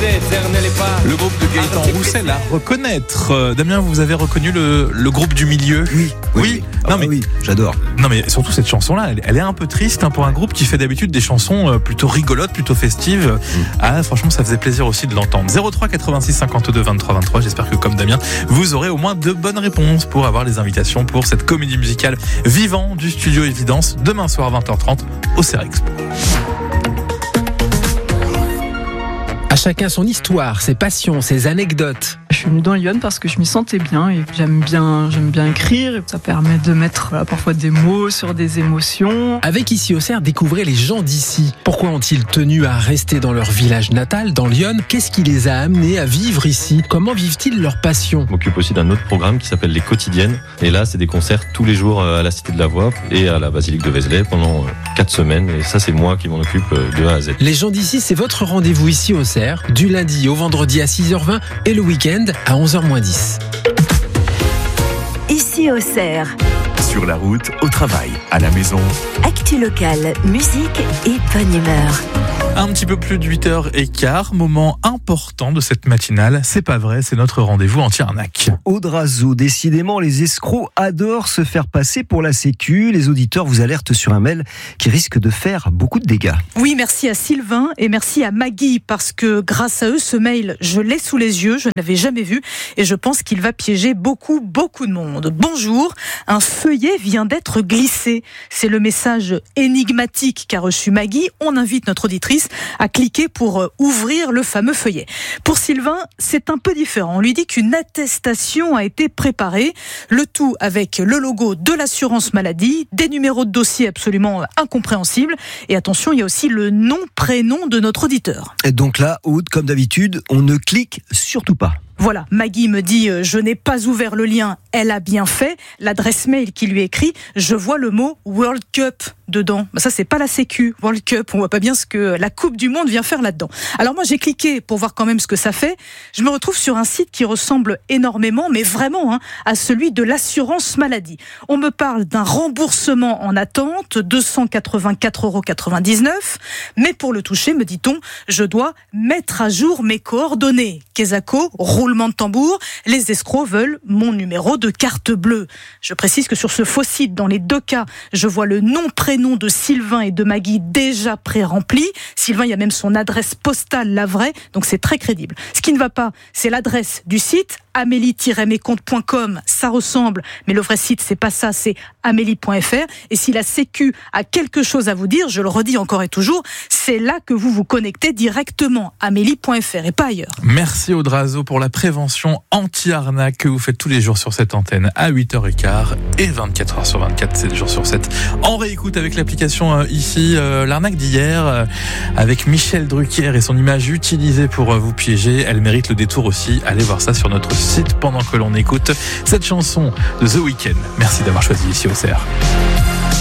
Le groupe de Gaëtan Roussel à reconnaître. Damien, vous avez reconnu le groupe du milieu? Oui. Oui, j'adore. Non mais surtout cette chanson-là, elle est un peu triste pour un groupe qui fait d'habitude des chansons plutôt rigolotes, plutôt festives. Franchement, ça faisait plaisir aussi de l'entendre. 03 86 52 23 23. J'espère que comme Damien, vous aurez au moins 2 bonnes réponses pour avoir les invitations pour cette comédie musicale Vivant du studio Évidence demain soir 20h30 au CERF Expo. À chacun son histoire, ses passions, ses anecdotes. Je suis venue dans Lyon parce que je m'y sentais bien et j'aime bien écrire. Ça permet de mettre parfois des mots sur des émotions. Avec Ici au CERF, découvrez les gens d'ici. Pourquoi ont-ils tenu à rester dans leur village natal, dans Lyon? Qu'est-ce qui les a amenés à vivre ici? Comment vivent-ils leur passion? Je m'occupe aussi d'un autre programme qui s'appelle Les Quotidiennes. Et là, c'est des concerts tous les jours à la Cité de la Voix et à la Basilique de Vézelay pendant 4 semaines. Et ça, c'est moi qui m'en occupe de A à Z. Les gens d'ici, c'est votre rendez-vous ici au CERF, du lundi au vendredi à 6h20 et le week-end à 11h-10. Ici au CERF. Sur la route, au travail, à la maison. Actu locale, musique et bonne humeur. Un petit peu plus de 8h15, moment important de cette matinale. C'est pas vrai, c'est notre rendez-vous anti-arnaque. Audrazo, décidément, les escrocs adorent se faire passer pour la sécu. Les auditeurs vous alertent sur un mail qui risque de faire beaucoup de dégâts. Oui, merci à Sylvain et merci à Maggie parce que grâce à eux, ce mail, je l'ai sous les yeux, je ne l'avais jamais vu et je pense qu'il va piéger beaucoup de monde. Bonjour, un feuillet vient d'être glissé. C'est le message énigmatique qu'a reçu Maggie. On invite notre auditrice à cliquer pour ouvrir le fameux feuillet. Pour Sylvain, c'est un peu différent. On lui dit qu'une attestation a été préparée, le tout avec le logo de l'assurance maladie, des numéros de dossier absolument incompréhensibles. Et attention, il y a aussi le nom-prénom de notre auditeur. Et donc là, Aude, comme d'habitude, on ne clique surtout pas. Voilà, Maggie me dit « Je n'ai pas ouvert le lien, elle a bien fait ». L'adresse mail qui lui écrit « Je vois le mot World Cup dedans ». Ça, c'est pas la sécu, World Cup. On voit pas bien ce que la Coupe du Monde vient faire là-dedans. Alors moi, j'ai cliqué pour voir quand même ce que ça fait. Je me retrouve sur un site qui ressemble énormément, mais vraiment, à celui de l'assurance maladie. On me parle d'un remboursement en attente, 284,99 €. Mais pour le toucher, me dit-on, je dois mettre à jour mes coordonnées. Quesaco, roulement de tambour, les escrocs veulent mon numéro de carte bleue. Je précise que sur ce faux site, dans les 2 cas, je vois le nom-prénom de Sylvain et de Maggie déjà pré-rempli. Sylvain, il y a même son adresse postale, la vraie, donc c'est très crédible. Ce qui ne va pas, c'est l'adresse du site, amélie-mescomptes.com, ça ressemble, mais le vrai site, c'est pas ça, c'est amélie.fr. Et si la Sécu a quelque chose à vous dire, je le redis encore et toujours, c'est là que vous vous connectez directement, amélie.fr et pas ailleurs. Merci Audrazo pour la prévention anti-arnaque que vous faites tous les jours sur cette antenne à 8h15 et 24h sur 24, 7 jours sur 7. En réécoute avec l'application ici, l'arnaque d'hier avec Michel Drucker et son image utilisée pour vous piéger. Elle mérite le détour aussi. Allez voir ça sur notre site pendant que l'on écoute cette chanson de The Weeknd. Merci d'avoir choisi ici au CERF.